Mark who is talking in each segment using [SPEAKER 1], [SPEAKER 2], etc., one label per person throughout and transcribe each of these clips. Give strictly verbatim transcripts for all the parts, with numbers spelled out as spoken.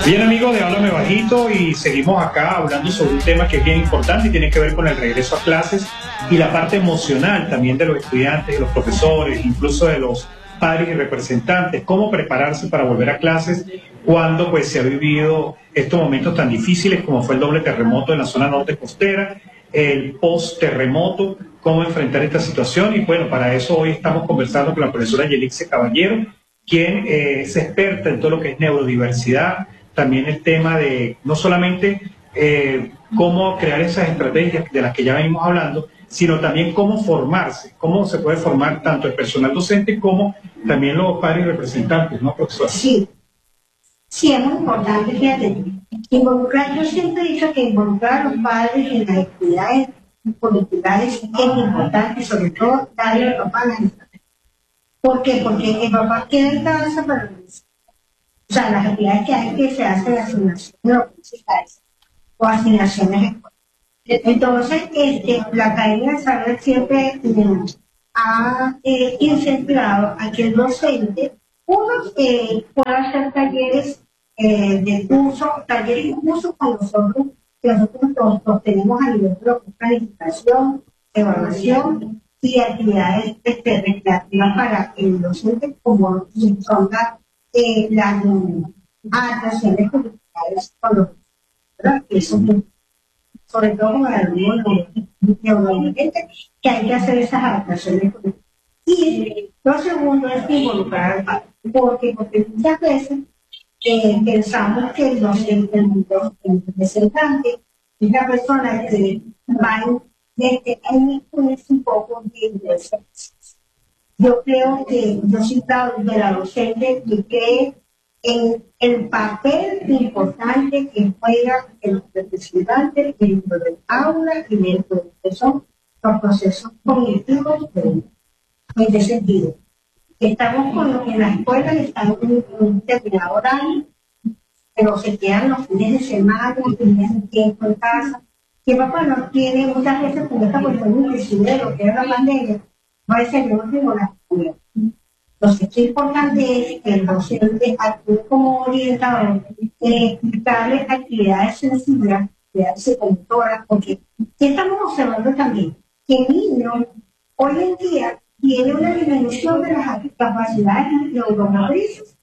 [SPEAKER 1] Bien, amigos de Háblame Bajito, y seguimos acá hablando sobre un tema que es bien importante y tiene que ver con el regreso a clases y la parte emocional también de los estudiantes, de los profesores, incluso de los padres y representantes, cómo prepararse para volver a clases cuando pues se ha vivido estos momentos tan difíciles como fue el doble terremoto en la zona norte costera, el post-terremoto, cómo enfrentar esta situación. Y bueno, para eso hoy estamos conversando con la profesora Yelixe Caballero, quien eh, es experta en todo lo que es neurodiversidad, también el tema de no solamente eh, cómo crear esas estrategias de las que ya venimos hablando, sino también cómo formarse, cómo se puede formar tanto el personal docente como también los padres y representantes, ¿no, profesor?
[SPEAKER 2] Sí, sí, es muy importante, fíjate, involucrar, yo siempre he dicho que involucrar a los padres en las actividades curriculares es importante, sobre todo darle al papá la información. ¿Por qué? Porque el papá queda en casa para o sea, las actividades que hay que se hacen de asignaciones universitarias o asignaciones escolares. Entonces, este, la Academia de Saber siempre eh, ha eh, incentivado a que el docente, uno, eh, pueda hacer talleres eh, de curso, talleres y cursos con nosotros, que nosotros los, los tenemos a nivel de lo que es planificación, evaluación y actividades este, recreativas para el docente, como son las eh, las adaptaciones curriculares con los, ¿verdad? Eso es muy, sobre todo con el alumno neurodivergente, que hay que hacer esas adaptaciones curriculares. Y lo segundo es involucrar al padre, porque, porque muchas veces eh, pensamos que el docente, el representante, es la persona que va desde ahí un poco de ingresos. Yo creo que yo citado de la docente y que en el papel importante que juega el representante dentro del aula y dentro de lo que son los procesos cognitivos de, en ese sentido. Estamos con lo que en la escuela están en un determinado horario, pero se quedan los fines de semana, tienen tiempo en casa, que papá no tiene muchas veces con esta cuestión inclusive de lo que es la pandemia. No es el orden o la actividad. Entonces, lo importante es que el docente actúe como orientador, eh, explicarle actividades sencillas, actividades psicomotoras, porque estamos observando también que el niño hoy en día tiene una disminución de las capacidades neuromotrices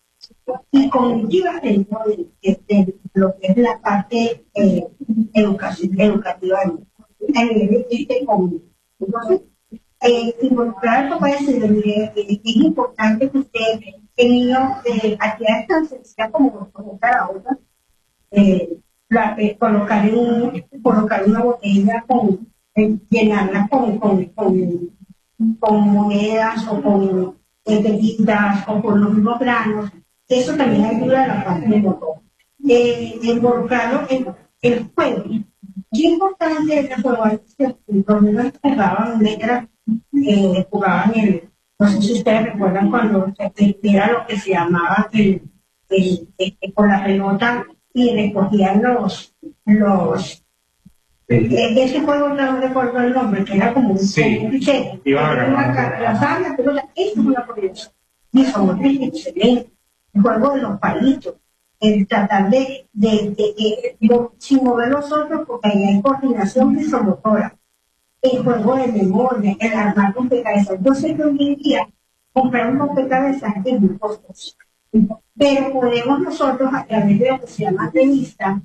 [SPEAKER 2] y cognitivas dentro de, de, de lo que es la parte eh, educativa, educativa a nivel de cognitivo. Entonces, Eh, involucrar al papá y decirle, mire, eh, es importante que usted, el niño, eh, actividades tan sencillas como colocar a otra, eh, la, eh, colocar, un, colocar una botella, con, eh, llenarla con, con, con, con monedas o con eh, pepitas o con los mismos granos, eso también ayuda a la parte del motor. Eh, involucrarlo en el juego. Qué importante es el juego. Antes los niños jugaban letras, eh, jugaban el, no sé si ustedes recuerdan cuando se era lo que se llamaba el, el, el, el con la pelota y recogían los, los eh, ese juego no recuerdo el nombre, que era como un cliché, sí, la sabia, pero eso es una curiosidad. Y son excelentes. El juego de los palitos, el tratar de, de, de, de, de sin mover los otros, porque ahí hay coordinación visomotora. El juego de memoria, el armar rompecabezas. Yo sé que hoy en día comprar un rompecabezas es muy costoso, pero podemos nosotros, a través de lo que se llama revista,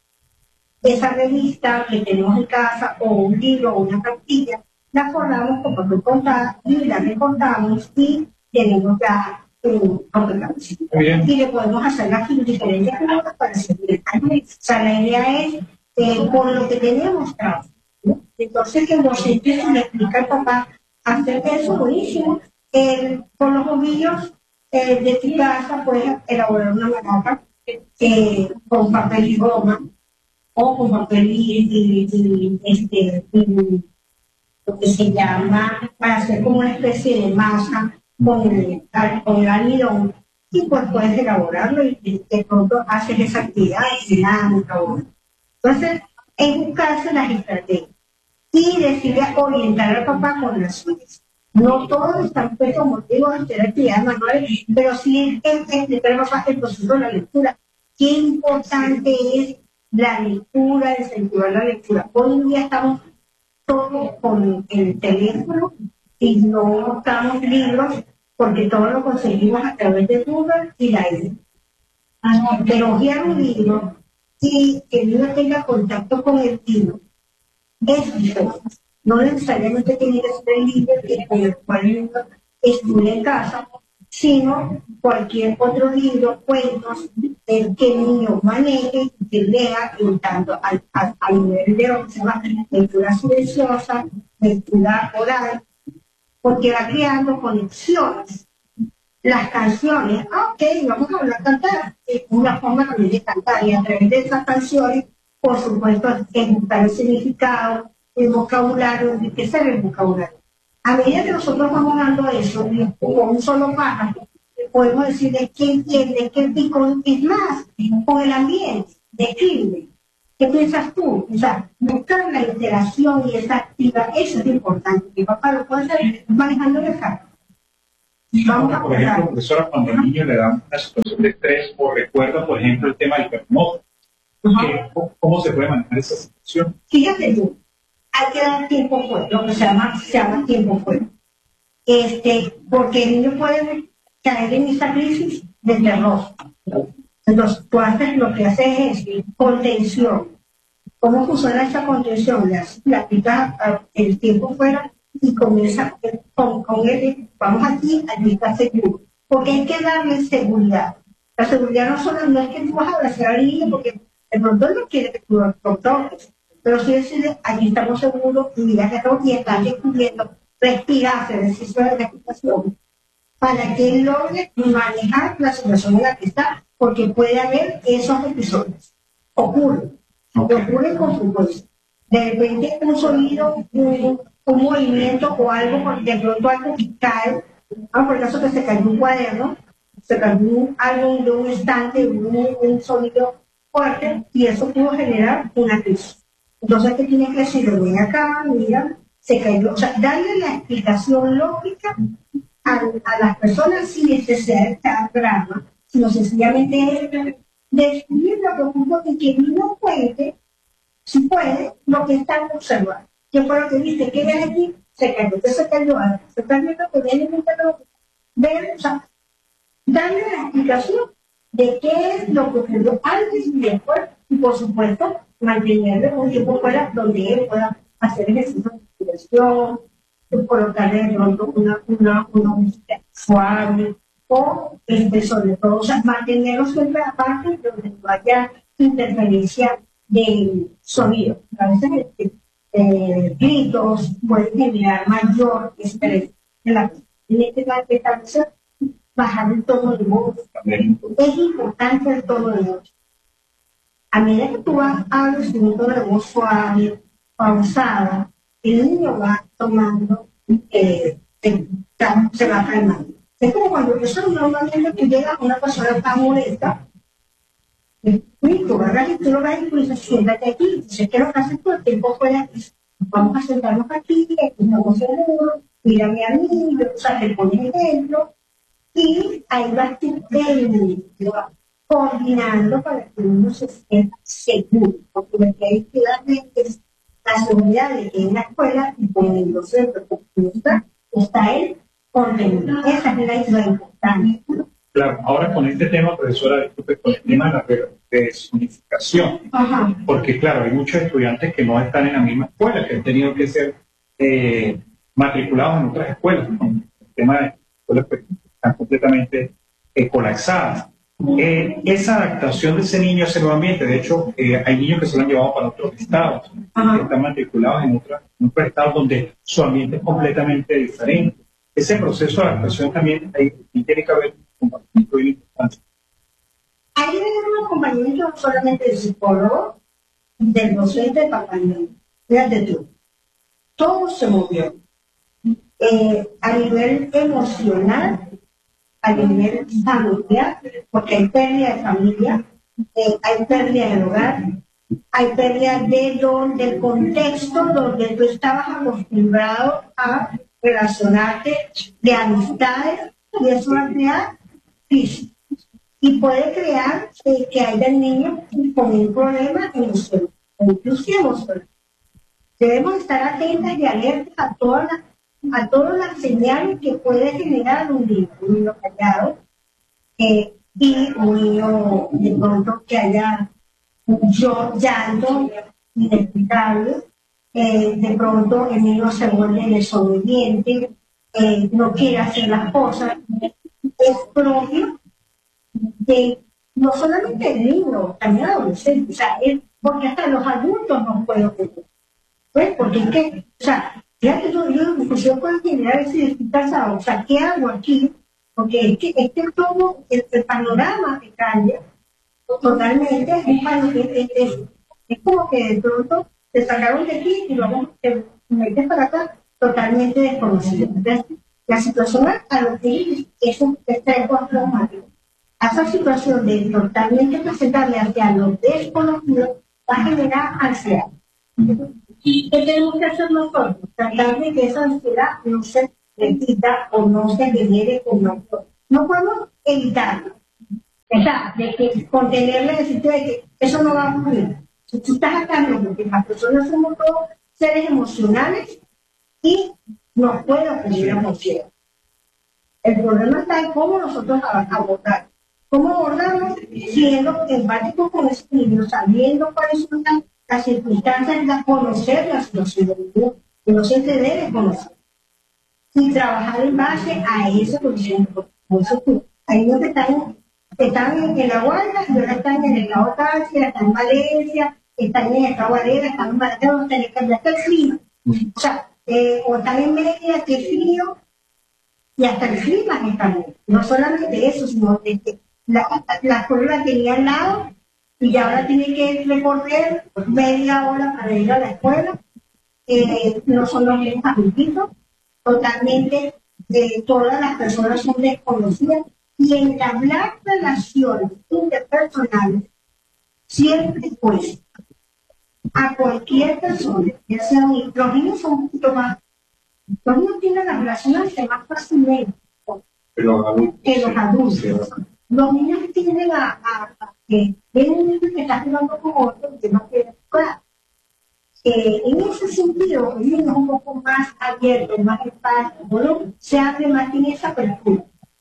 [SPEAKER 2] esa revista que tenemos en casa, o un libro o una cartilla, la forramos con papel contado y la recortamos y tenemos ya un rompecabezas. Y le podemos hacer las diferentes cosas para seguir. O sea, la idea es, eh, con lo que tenemos, trabajar. Entonces, que el docente le explica al papá hacer eso, buenísimo. Eh, con los bombillos eh, de tu casa puedes elaborar una maraca eh, con papel y goma o con papel y, y, y, este, y lo que se llama, para hacer como una especie de masa con el, con el almidón, y pues puedes elaborarlo y, y de pronto haces esa actividad dinámica. Entonces, es buscarse las estrategias y decirle orientar al papá con las suyas. No todos están puestos motivos a hacer actividades manuales, pero sí explicar al papá el proceso de la lectura qué importante es la lectura, incentivar la lectura. Hoy en día estamos todos con el teléfono y no buscamos libros porque todo lo conseguimos a través de Google y la I A. Pero hojear un libro y que el niño tenga contacto con el libro es diferente. No necesariamente tiene que ser el libro que con el cual el niño estudia en casa, sino cualquier otro libro, cuentos, del que el niño maneje y que lea, tanto al, al, al nivel de lo que se llama lectura silenciosa, lectura oral, porque va creando conexiones. Las canciones, ah, ok, vamos a hablar cantar, es una forma también de cantar, y a través de esas canciones, por supuesto, es buscar el significado, el vocabulario, enriquecer el vocabulario. A medida que nosotros vamos dando eso, con un solo pájaro, podemos decir de qué entiende, qué pico es más, con el ambiente, describe. ¿Qué piensas tú? O sea, buscar la interacción y esa activa, eso es importante. Mi papá lo puede hacer manejando el carro.
[SPEAKER 1] Vamos a por ejemplo, profesora, cuando al niño le da una situación de estrés o recuerda, por ejemplo, el tema del terremoto, ¿cómo se puede manejar esa situación?
[SPEAKER 2] Fíjate tú, hay que dar tiempo fuera, lo que se llama, se llama tiempo fuera. Este, porque el niño puede caer en esa crisis de terror. Entonces, tú haces, lo que haces es contención. ¿Cómo funciona esa contención? Le aplicas el tiempo fuera y comienza con, con él, vamos aquí, aquí está seguro. Porque hay que darle seguridad. La seguridad no solo no es que tú vas a abrazar al niño, porque el pronto no quiere que tú lo toques, pero sí decirle, aquí estamos seguros, y mira que estamos y están descubriendo, respirar, hacer ejercicio de respiración, para que él logre manejar la situación en la que está, porque puede haber esos episodios. Ocurre, okay. Ocurre con frecuencia. De repente un sonido, un, un movimiento o algo, porque de pronto algo que cae, ah, por el caso que se cayó un cuaderno, se cayó algo de un estante, un, un sonido fuerte, y eso pudo generar una crisis. Entonces, ¿qué tiene que decir? Ven acá, mira, se cayó. O sea, darle la explicación lógica a, a las personas sin necesidad de cada drama, sino sencillamente describir lo que ocurrió y que no puede, si puede, lo que están observando. ¿Qué fue lo que viste? ¿Qué ves aquí? Se cayó. ¿Qué se cayó? Se está viendo que viene un terreno. Ver, o sea, darle la explicación de qué es lo que ocurrió antes y después, y por supuesto, mantenerlo un tiempo fuera donde él pueda hacer ejercicio de respiración, colocarle de pronto una, una, una música suave, o este, sobre todo, o sea, mantenerlo siempre aparte donde no haya interferencia de sonido. A veces este, eh, gritos pueden generar mayor estrés en la persona. En este caso, bajar el tono de voz. Es importante el tono de voz. A medida que tú vas a un tono de voz suave, pausada, el niño va tomando, eh, se, se va calmando. Es como cuando eso normalmente tú llegas a una persona tan molesta, y tú agarras y tú lo ves y tú dices, siéntate aquí. Entonces, ¿qué es lo que haces todo el tiempo fuera? Vamos a sentarnos aquí, aquí estamos seguros, mírame a mí, o sea, te pones ejemplo, y ahí vas tú coordinando para que uno se sienta seguro, porque lo que hay que darle es la seguridad de que en la escuela y con el docente está, está él contenido. Esa es la idea importante.
[SPEAKER 1] Claro, ahora con este tema, profesora, disculpe, con el tema de la desunificación,
[SPEAKER 2] Ajá.
[SPEAKER 1] Porque claro, hay muchos estudiantes que no están en la misma escuela, que han tenido que ser eh, matriculados en otras escuelas, ¿no? El tema de escuelas pues, están completamente eh, colapsadas. Eh, esa adaptación de ese niño a ese nuevo ambiente, de hecho, eh, hay niños que se lo han llevado para otros estados,
[SPEAKER 2] Ajá.
[SPEAKER 1] que están matriculados en, otra, en otros estados donde su ambiente es completamente diferente. Ese proceso de adaptación también ahí, tiene que haber un comportamiento bien importante.
[SPEAKER 2] Ahí debe haber un acompañamiento no solamente del psicólogo, del docente, del papá. Fíjate tú, todo se movió. Eh, a nivel emocional, a nivel familiar, porque hay pérdida de familia, eh, hay pérdida del hogar, hay pérdida de donde, del contexto donde tú estabas acostumbrado a relacionarte, de amistades, y eso va a crear crisis. y puede crear eh, que haya niños con un problema emocional, inclusive emocional. Debemos estar atentas y alertas a todas las, a todas las señales que puede generar un niño, un niño callado, eh, y un niño de pronto que haya yo llanto inexplicable, eh, de pronto el niño se vuelve desobediente, eh, no quiere hacer las cosas, es propio de no solamente el niño, también el adolescente, o sea, es porque hasta los adultos no pueden ocurrir. Pues, porque es que, o sea, fíjate, yo, yo, pues yo puedo generar ese estoy cansado, o sea, ¿qué hago aquí? Porque es que este todo, el, el panorama que cambia totalmente, es, es, es, es como que de pronto te sacaron de aquí y luego te metes para acá totalmente desconocido. Entonces, la situación a lo que es un estrés postraumático, a esa situación de totalmente presentarle hacia los desconocidos, va a generar ansiedad. ¿Qué tenemos que hacer nosotros? Tratar de que esa ansiedad no se repita o no se genere con nosotros. No podemos evitarlo. O sea, de que contenerle, decirte de que eso no va a ocurrir. Si tú estás acá, no, porque las personas somos todos seres emocionales y nos puede ocurrir emoción. El problema está en cómo nosotros abordar. ¿Cómo abordarlo? Siendo empáticos con ese niño, sabiendo cuáles son las, las circunstancias, de conocer la situación del niño, que no se debe conocer. Y trabajar en base a esa condición. Por eso tú, hay niños que están, que están en, en La Guardia, y ahora están en el estado Táchira, están en Valencia, están en el estado Varela, están en Maracaibo, están en Cambia hasta el clima. O sea, eh, o están en Mérida, que es frío, y hasta el clima que cambia. No solamente eso, sino de que la, la escuela la tenía al lado y ya ahora tiene que recorrer media hora para ir a la escuela. Eh, no son los mismos amiguitos, totalmente eh, todas las personas son desconocidas y entablar relaciones interpersonales siempre cuesta a cualquier persona, ya sea un, los niños son un poquito más, los niños tienen las relaciones más fácilmente que los adultos. Sí. Los niños tienden a, a, a que ven un niño que está jugando con otro que no quiere jugar. Eh, en ese sentido, el niño es un poco más abierto, más empático, ¿no? Se abre más en esa apertura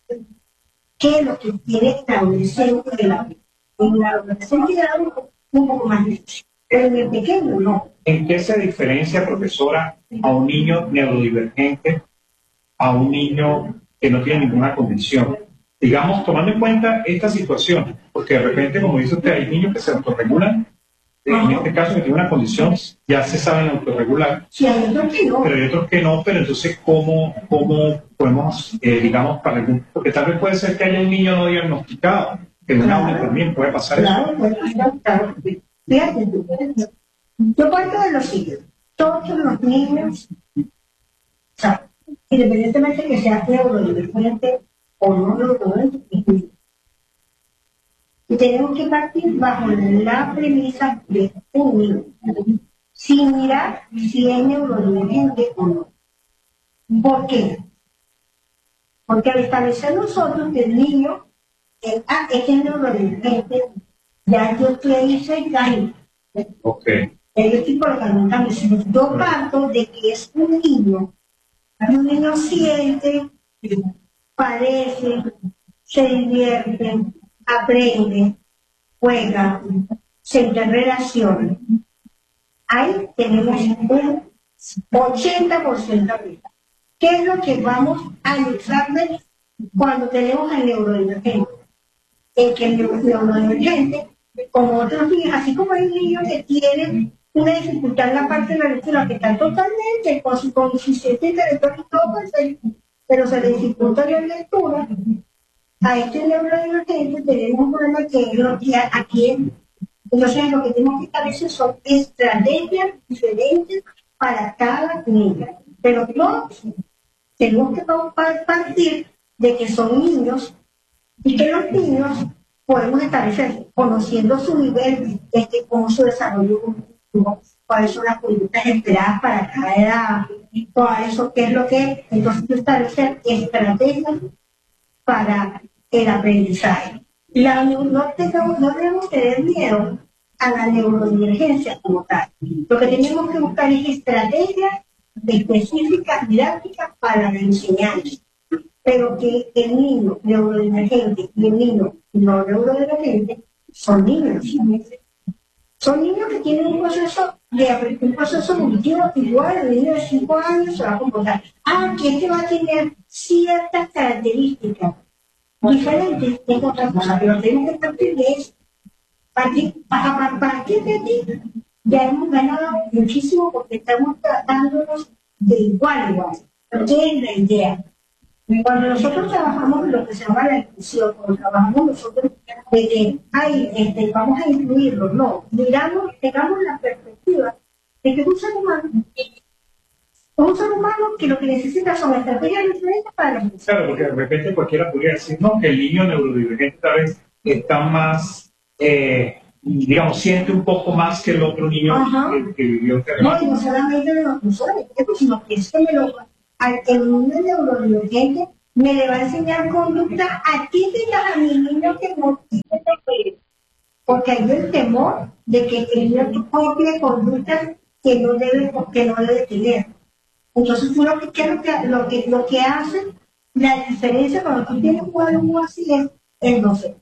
[SPEAKER 2] que lo que tiene el adolescente de la vida. En la adolescente de la vida un poco más difícil, pero en el pequeño no.
[SPEAKER 1] ¿En qué se diferencia, profesora, a un niño neurodivergente a un niño que no tiene ninguna condición? Digamos, tomando en cuenta esta situación, porque de repente, como dice usted, hay niños que se autorregulan. En este caso, que tiene una condición, ya se saben autorregular.
[SPEAKER 2] Sí, hay otros que no.
[SPEAKER 1] Pero hay otros que no, pero entonces, ¿cómo, cómo podemos, eh, digamos, para algún... Porque tal vez puede ser que haya un niño no diagnosticado, que en una aula también puede pasar
[SPEAKER 2] claro,
[SPEAKER 1] eso.
[SPEAKER 2] Puede pasar, claro. Fíjate, yo parto de lo siguiente. Todos los niños, o sea, independientemente que sea neurodivergente o no neurodivergente, y tenemos que partir bajo la premisa de un niño, sin mirar si es neurodivergente o no. ¿Por qué? Porque al establecer nosotros que el niño es, ah, es neurodivergente, ya yo estoy ahí cercano.
[SPEAKER 1] Ok.
[SPEAKER 2] Yo estoy colocando un cambio. Yo parto de que es un niño, un niño siente, parece, se divierte, aprende, juega, se interrelaciona. Ahí tenemos un ochenta por ciento de ¿qué es lo que vamos a analizarle cuando tenemos al neurodivergente? El que el neurodivergente, como otros niños, así como hay niños que tienen una dificultad en la parte de la lectura, que están totalmente con su coeficiente intelectual y todo perfecto, pero se le dificulta la lectura. A este neurodivergente tenemos un problema que es lo que aquí, entonces lo que tenemos que establecer son estrategias diferentes para cada niño, pero todos tenemos que partir de que son niños y que los niños podemos establecer, conociendo su nivel, este, cómo su desarrollo cognitivo, cuáles son las conductas esperadas para cada edad, todo eso, qué es lo que, entonces establecer estrategias para el aprendizaje. La, no, tengo, no debemos tener miedo a la neurodivergencia como tal. Lo que tenemos que buscar es estrategias específicas, didácticas para la enseñanza. Pero que el niño neurodivergente y el niño no neurodivergente son niños. Son niños que tienen un proceso de un proceso evolutivo igual. El niño de cinco años se va a comportar. Ah, que este va a tener ciertas características diferentes de otra cosa, pero tenemos que partir de eso. A partir de aquí ya hemos ganado muchísimo porque estamos tratándonos de igual a igual. ¿Qué es la idea? Cuando nosotros trabajamos en lo que se llama la inclusión, cuando trabajamos nosotros de que ay, este, vamos a incluirlo, no, miramos, tengamos la perspectiva de que un ser humano, un ser humano que lo que necesita son estrategias diferentes para la inclusión.
[SPEAKER 1] Claro, porque de repente cualquiera podría decir, no, que el niño neurodivergente tal vez está más, eh, digamos, siente un poco más que el otro niño que, que vivió.
[SPEAKER 2] No, y no solamente de los profesores, sino que es que me lo... al que el niño neurodivergente me le va a enseñar conducta atípica a mi niño que no tiene, porque hay el temor de que el niño copie conductas que no debe, que no debe tener. Entonces, lo que, lo que, lo que, lo que hace la diferencia cuando tú tienes un alumno así es el docente.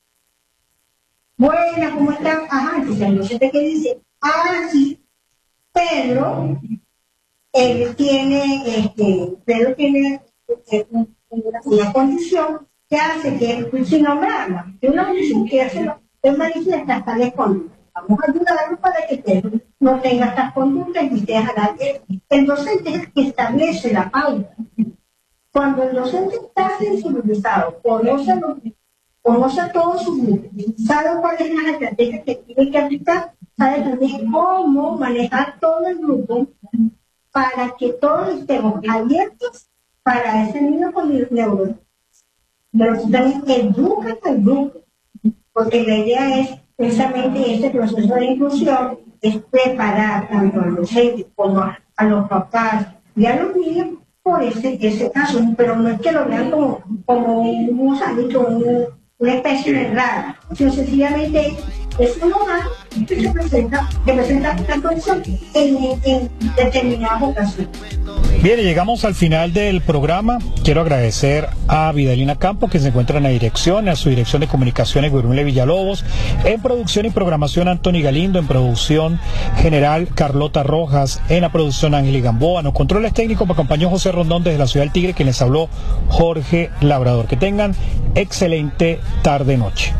[SPEAKER 2] Buena, ¿cómo está? Ajá, entonces el docente que dice, ah, sí, Pedro, él tiene, este, Pedro tiene eh, una, una condición que hace que, sin nombrarla, que una condición que hace, él manifiesta tales conductas. Vamos a ayudarlo para que Pedro no tenga estas conductas y esté a la vez. El docente es el que establece la pauta. Cuando el docente está sensibilizado, conoce, los, conoce a todos sus grupos, sabe cuáles son las estrategias que tiene que aplicar, sabe también cómo manejar todo el grupo para que todos estemos abiertos para ese niño con neuronas. Pero también educan al grupo, porque la idea es precisamente este proceso de inclusión, es preparar tanto a los docentes como a, a los papás y a los niños por ese, ese caso, pero no es que lo vean como, como un sanito, un, una especie de rara, sino sencillamente es un hogar que se presenta, que presenta esta condición en, en determinadas ocasiones.
[SPEAKER 3] Bien, y llegamos al final del programa. Quiero agradecer a Vidalina Campos, que se encuentra en la dirección, a su dirección de comunicaciones, Guillermo Villalobos, en producción y programación, Anthony Galindo, en producción general, Carlota Rojas, en la producción, Ángel Gamboa, en los controles técnicos me acompañó José Rondón desde la ciudad del Tigre, quien les habló, Jorge Labrador. Que tengan excelente tarde-noche.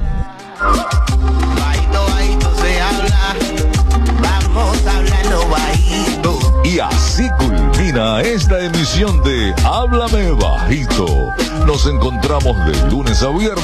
[SPEAKER 4] Y así culmina esta emisión de Háblame Bajito. Nos encontramos de lunes a viernes.